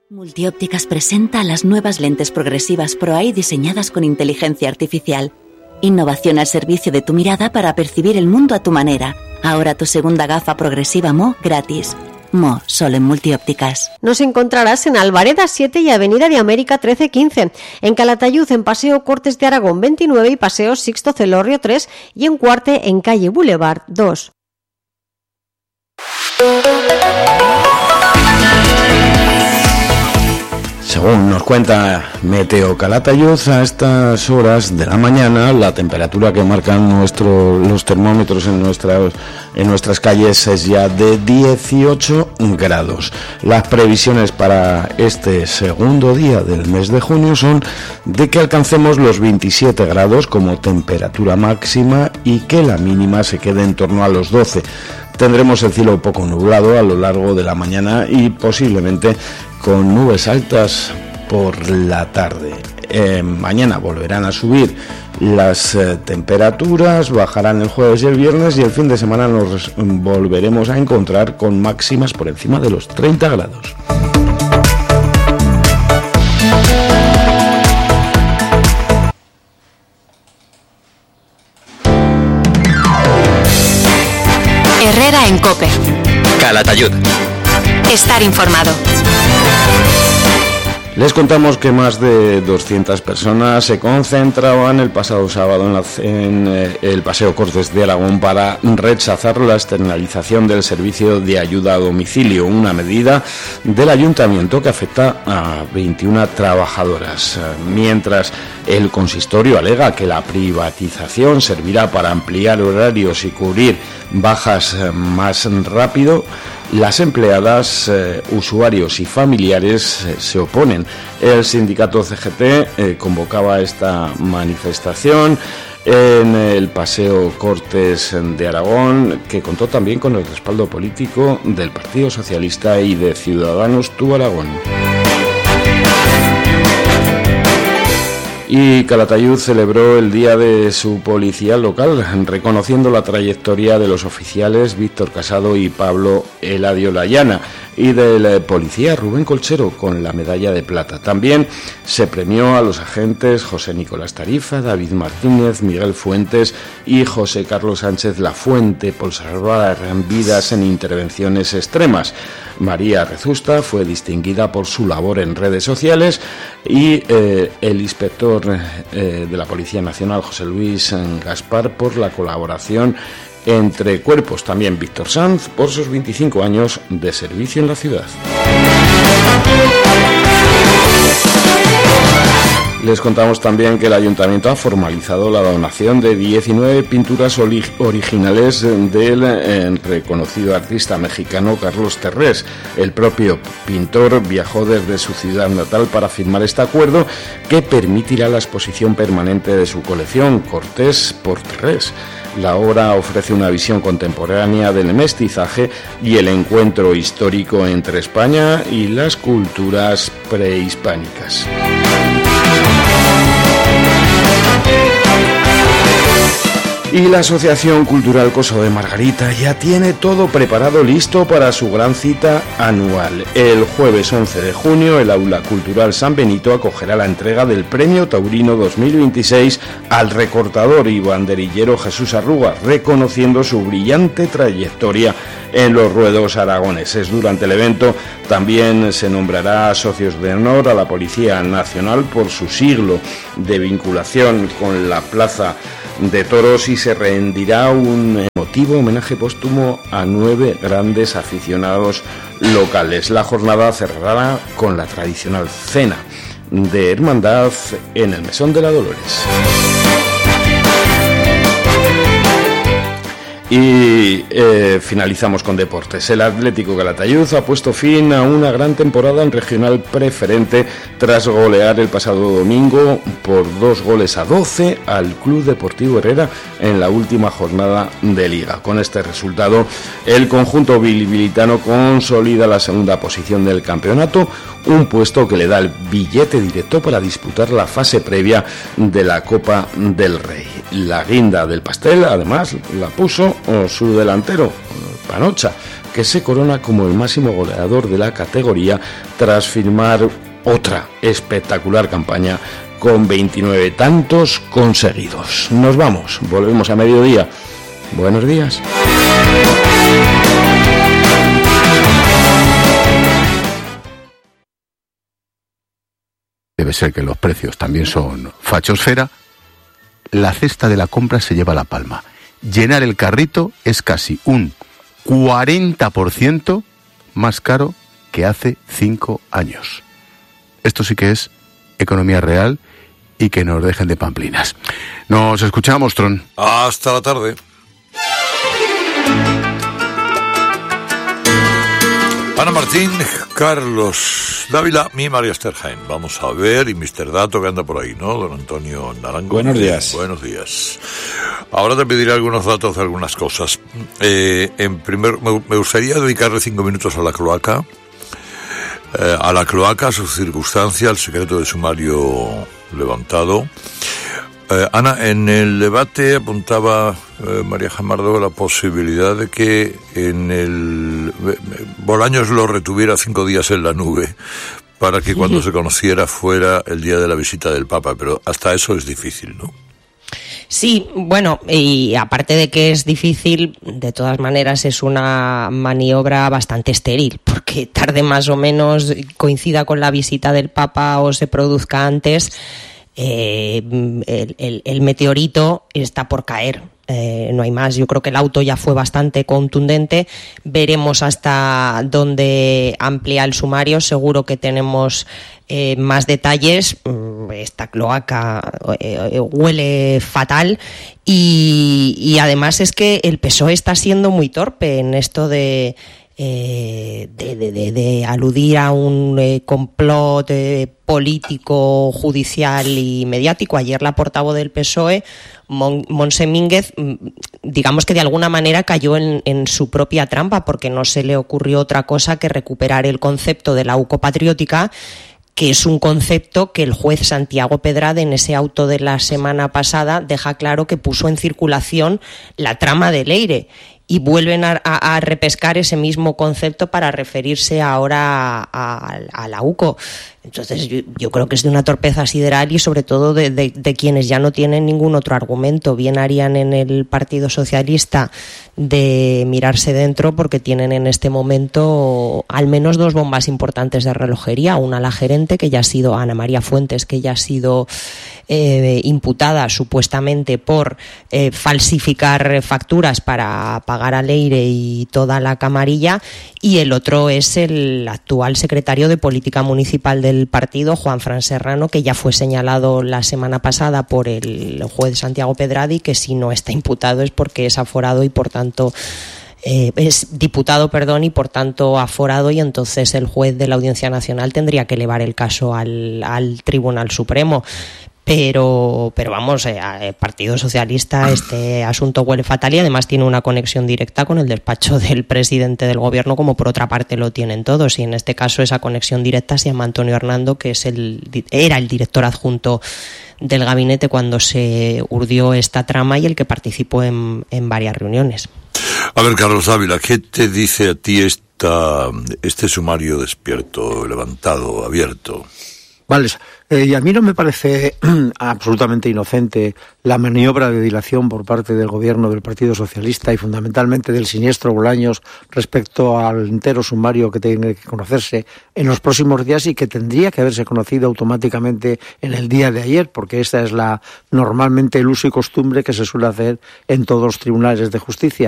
Multiópticas presenta las nuevas lentes progresivas Pro Eye diseñadas con inteligencia artificial. Innovación al servicio de tu mirada para percibir el mundo a tu manera. Ahora tu segunda gafa progresiva Mo gratis. Mo, solo en Multiópticas. Nos encontrarás en Alvareda 7 y Avenida de América 13-15, en Calatayud en Paseo Cortes de Aragón 29 y Paseo Sixto Celorrio 3 y en Cuarte en Calle Boulevard 2. Según nos cuenta Meteo Calatayud, a estas horas de la mañana la temperatura que marcan los termómetros en nuestras calles es ya de 18 grados. Las previsiones para este segundo día del mes de junio son de que alcancemos los 27 grados como temperatura máxima y que la mínima se quede en torno a los 12. Tendremos el cielo poco nublado a lo largo de la mañana y posiblemente con nubes altas por la tarde. Mañana volverán a subir las temperaturas, bajarán el jueves y el viernes y el fin de semana nos volveremos a encontrar con máximas por encima de los 30 grados. Herrera en COPE. Calatayud. Estar informado. Les contamos que más de 200 personas se concentraban el pasado sábado en el Paseo Cortes de Aragón para rechazar la externalización del servicio de ayuda a domicilio, una medida del ayuntamiento que afecta a 21 trabajadoras. Mientras el consistorio alega que la privatización servirá para ampliar horarios y cubrir bajas más rápido, las empleadas, usuarios y familiares se oponen. El sindicato CGT convocaba esta manifestación en el Paseo Cortes de Aragón, que contó también con el respaldo político del Partido Socialista y de Ciudadanos Tu Aragón. Y Calatayud celebró el día de su policía local, reconociendo la trayectoria de los oficiales Víctor Casado y Pablo Eladio Layana, y del policía Rubén Colchero con la medalla de plata. También se premió a los agentes José Nicolás Tarifa, David Martínez, Miguel Fuentes y José Carlos Sánchez Lafuente por salvar vidas en intervenciones extremas. María Rezusta fue distinguida por su labor en redes sociales y el inspector de la Policía Nacional, José Luis Gaspar, por la colaboración entre cuerpos. También Víctor Sanz por sus 25 años de servicio en la ciudad. Les contamos también que el Ayuntamiento ha formalizado la donación de 19 pinturas originales del reconocido artista mexicano Carlos Terrés. El propio pintor viajó desde su ciudad natal para firmar este acuerdo que permitirá la exposición permanente de su colección Cortés por Terrés. La obra ofrece una visión contemporánea del mestizaje y el encuentro histórico entre España y las culturas prehispánicas. Y la Asociación Cultural Coso de Margarita ya tiene todo preparado listo para su gran cita anual. El jueves 11 de junio, el Aula Cultural San Benito acogerá la entrega del Premio Taurino 2026 al recortador y banderillero Jesús Arruga, reconociendo su brillante trayectoria en los ruedos aragoneses. Durante el evento también se nombrará socios de honor a la Policía Nacional por su siglo de vinculación con la Plaza de Toros y se rendirá un emotivo homenaje póstumo a 9 grandes aficionados locales. La jornada cerrará con la tradicional cena de hermandad en el Mesón de la Dolores. Y finalizamos con deportes. El Atlético Calatayud ha puesto fin a una gran temporada en regional preferente tras golear el pasado domingo por 2-12 al Club Deportivo Herrera en la última jornada de Liga. Con este resultado, el conjunto bilbilitano consolida la segunda posición del campeonato, un puesto que le da el billete directo para disputar la fase previa de la Copa del Rey. La guinda del pastel, además, la puso su delantero, Panocha, que se corona como el máximo goleador de la categoría tras firmar otra espectacular campaña con 29 tantos conseguidos. Nos vamos, volvemos a mediodía. Buenos días. Debe ser que los precios también son fachosfera. La cesta de la compra se lleva la palma. Llenar el carrito es casi un 40% más caro que hace 5 años. Esto sí que es economía real y que nos dejen de pamplinas. Nos escuchamos, Tron. Hasta la tarde. Ana Martín, Carlos Dávila y María Sterheim. Vamos a ver, y Mr. Dato que anda por ahí, ¿no? Don Antonio Naranjo. Buenos días. Buenos días. Ahora te pediré algunos datos de algunas cosas. En primer, me gustaría dedicarle 5 minutos a la cloaca. Su circunstancia, el secreto de sumario levantado. Ana, en el debate apuntaba María Jamardo la posibilidad de que Bolaños lo retuviera 5 días en la nube para que cuando se conociera fuera el día de la visita del Papa, pero hasta eso es difícil, ¿no? Sí, bueno, y aparte de que es difícil, de todas maneras es una maniobra bastante estéril, porque tarde más o menos coincida con la visita del Papa o se produzca antes, el meteorito está por caer. No hay más. Yo creo que el auto ya fue bastante contundente. Veremos hasta dónde amplía el sumario. Seguro que tenemos más detalles. Esta cloaca huele fatal y además es que el PSOE está siendo muy torpe en esto de aludir a un complot político, judicial y mediático. Ayer la portavoz del PSOE, Montse Mínguez, digamos que de alguna manera cayó en su propia trampa, porque no se le ocurrió otra cosa que recuperar el concepto de la UCO patriótica, que es un concepto que el juez Santiago Pedrade en ese auto de la semana pasada deja claro que puso en circulación la trama de Leire. Y vuelven a repescar ese mismo concepto para referirse ahora a la UCO. Entonces yo creo que es de una torpeza sideral y sobre todo de quienes ya no tienen ningún otro argumento. Bien harían en el Partido Socialista de mirarse dentro, porque tienen en este momento al menos 2 bombas importantes de relojería. Una, la gerente, que ya ha sido Ana María Fuentes, que ya ha sido imputada supuestamente por falsificar facturas para pagar a Leire y toda la camarilla, y el otro es el actual secretario de Política Municipal del partido, Juanfran Serrano, que ya fue señalado la semana pasada por el juez Santiago Pedrade, y que si no está imputado es porque es aforado y por tanto es diputado, y por tanto aforado, y entonces el juez de la Audiencia Nacional tendría que elevar el caso al Tribunal Supremo. Pero vamos, Partido Socialista, este asunto huele fatal y además tiene una conexión directa con el despacho del presidente del gobierno, como por otra parte lo tienen todos, y en este caso esa conexión directa se llama Antonio Hernando, que era el director adjunto del gabinete cuando se urdió esta trama y el que participó en varias reuniones. A ver, Carlos Dávila, ¿qué te dice a ti este sumario despierto, levantado, abierto? Vale, y a mí no me parece absolutamente inocente la maniobra de dilación por parte del gobierno del Partido Socialista y fundamentalmente del siniestro Bolaños respecto al entero sumario que tiene que conocerse en los próximos días y que tendría que haberse conocido automáticamente en el día de ayer, porque esta es normalmente el uso y costumbre que se suele hacer en todos los tribunales de justicia.